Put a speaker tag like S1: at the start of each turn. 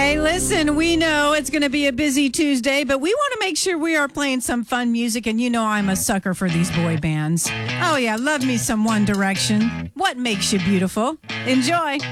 S1: Hey, listen, we know it's going to be a busy Tuesday, but we want to make sure we are playing some fun music, and you know I'm a sucker for these boy bands. Oh, yeah, love me some One Direction. What makes you beautiful? Enjoy.